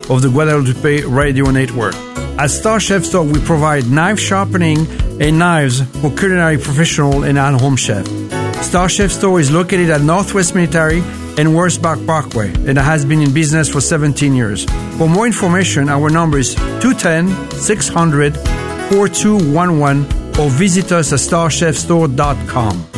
of the Guadalupe Radio Network. At Star Chef Store, we provide knife sharpening and knives for culinary professional and at-home chef. Star Chef Store is located at Northwest Military and Wurzbach Parkway, and has been in business for 17 years. For more information, our number is 210-600-4211 or visit us at starchefstore.com.